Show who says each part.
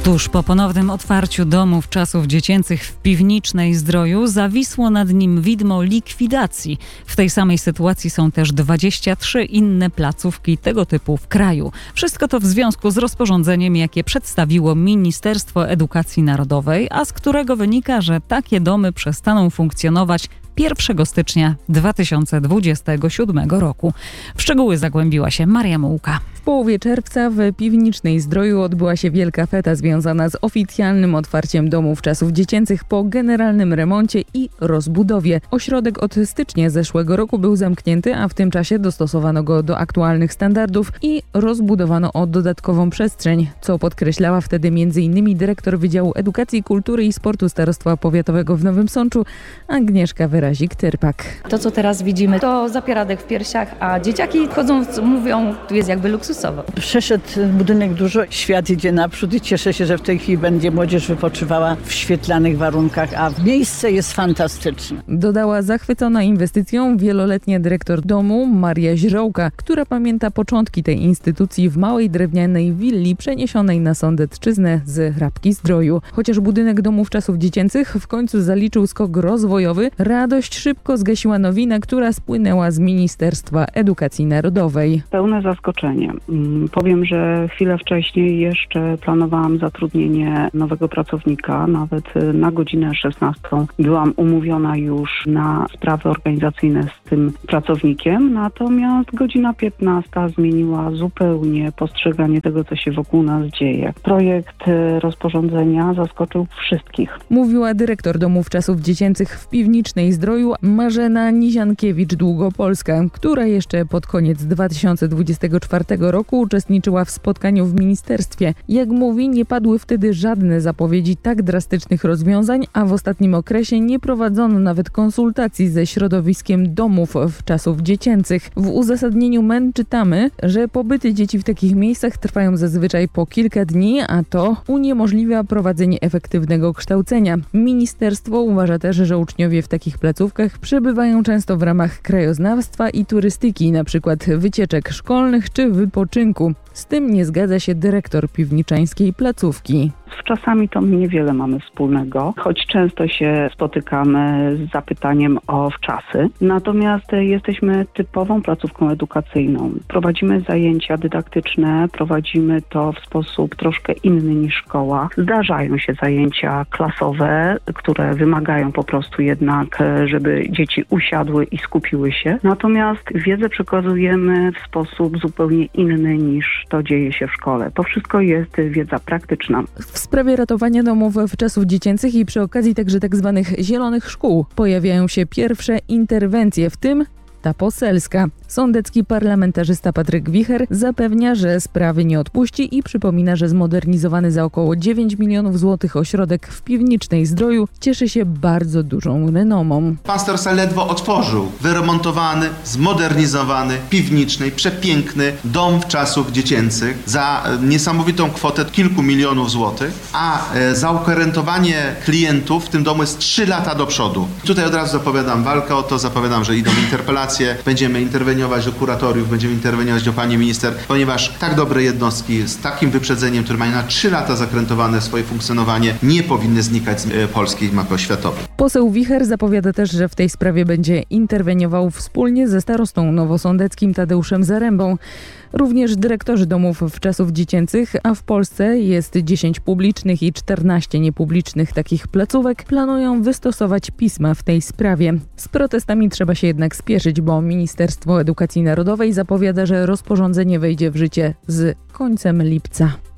Speaker 1: Tuż po ponownym otwarciu domów czasów dziecięcych w Piwnicznej Zdroju zawisło nad nim widmo likwidacji. W tej samej sytuacji są też 23 inne placówki tego typu w kraju. Wszystko to w związku z rozporządzeniem, jakie przedstawiło Ministerstwo Edukacji Narodowej, a z którego wynika, że takie domy przestaną funkcjonować 1 stycznia 2027 roku. W szczegóły zagłębiła się Maria Mułka.
Speaker 2: W połowie czerwca w Piwnicznej Zdroju odbyła się wielka feta związana z oficjalnym otwarciem domów czasów dziecięcych po generalnym remoncie i rozbudowie. Ośrodek od stycznia zeszłego roku był zamknięty, a w tym czasie dostosowano go do aktualnych standardów i rozbudowano o dodatkową przestrzeń, co podkreślała wtedy m.in. dyrektor Wydziału Edukacji, Kultury i Sportu Starostwa Powiatowego w Nowym Sączu, Agnieszka Wyrazik-Tyrpak.
Speaker 3: To, co teraz widzimy, to zapiera dech w piersiach, a dzieciaki chodząc mówią, tu jest jakby luksusowo.
Speaker 4: Przeszedł budynek dużo, świat idzie naprzód i cieszę się, że w tej chwili będzie młodzież wypoczywała w świetlanych warunkach, a miejsce jest fantastyczne.
Speaker 2: Dodała zachwycona inwestycją wieloletnia dyrektor domu Maria Źrołka, która pamięta początki tej instytucji w małej drewnianej willi przeniesionej na Sądecczyznę z Hrabki Zdroju. Chociaż budynek domów czasów dziecięcych w końcu zaliczył skok rozwojowy, radość szybko zgasiła nowina, która spłynęła z Ministerstwa Edukacji Narodowej.
Speaker 5: Pełne zaskoczenie. Powiem, że chwilę wcześniej jeszcze planowałam zatrudnienie nowego pracownika, nawet na godzinę 16 byłam umówiona już na sprawy organizacyjne z tym pracownikiem, natomiast godzina 15 zmieniła zupełnie postrzeganie tego, co się wokół nas dzieje. Projekt rozporządzenia zaskoczył wszystkich.
Speaker 2: Mówiła dyrektor domów czasów dziecięcych w Piwnicznej Zdroju Marzena Niziankiewicz-Długopolska, która jeszcze pod koniec 2024 roku uczestniczyła w spotkaniu w ministerstwie. Jak mówi, nie padły wtedy żadne zapowiedzi tak drastycznych rozwiązań, a w ostatnim okresie nie prowadzono nawet konsultacji ze środowiskiem domów czasów dziecięcych. W uzasadnieniu MEN czytamy, że pobyty dzieci w takich miejscach trwają zazwyczaj po kilka dni, a to uniemożliwia prowadzenie efektywnego kształcenia. Ministerstwo uważa też, że uczniowie w takich placówkach przebywają często w ramach krajoznawstwa i turystyki, np. wycieczek szkolnych czy wypoczynku. Z tym nie zgadza się dyrektor piwniczańskiej placówki.
Speaker 5: Z czasami to niewiele mamy wspólnego, choć często się spotykamy z zapytaniem o wczasy. Natomiast jesteśmy typową placówką edukacyjną. Prowadzimy zajęcia dydaktyczne, prowadzimy to w sposób troszkę inny niż szkoła. Zdarzają się zajęcia klasowe, które wymagają po prostu jednak, żeby dzieci usiadły i skupiły się. Natomiast wiedzę przekazujemy w sposób zupełnie inny niż to dzieje się w szkole. To wszystko jest wiedza praktyczna.
Speaker 2: W sprawie ratowania domów czasów dziecięcych i przy okazji także tzw. zielonych szkół pojawiają się pierwsze interwencje, w tym ta poselska. Sądecki parlamentarzysta Patryk Wicher zapewnia, że sprawy nie odpuści i przypomina, że zmodernizowany za około 9 milionów złotych ośrodek w Piwnicznej Zdroju cieszy się bardzo dużą renomą.
Speaker 6: Pan starosta ledwo otworzył wyremontowany, zmodernizowany, piwniczny, przepiękny dom czasów dziecięcych za niesamowitą kwotę kilku milionów złotych, a zaokrętowanie klientów w tym domu jest 3 lata do przodu. Tutaj od razu zapowiadam walkę o to, zapowiadam, że idą interpelacje, będziemy interweniować do kuratoriów, będziemy interweniować do pani minister, ponieważ tak dobre jednostki z takim wyprzedzeniem, które mają na 3 lata zakrętowane swoje funkcjonowanie, nie powinny znikać z polskiej mapy oświatowej.
Speaker 2: Poseł Wicher zapowiada też, że w tej sprawie będzie interweniował wspólnie ze starostą nowosądeckim Tadeuszem Zarębą. Również dyrektorzy domów czasów dziecięcych, a w Polsce jest 10 publicznych i 14 niepublicznych takich placówek, planują wystosować pisma w tej sprawie. Z protestami trzeba się jednak spieszyć, bo Ministerstwo Edukacji Narodowej zapowiada, że rozporządzenie wejdzie w życie z końcem lipca.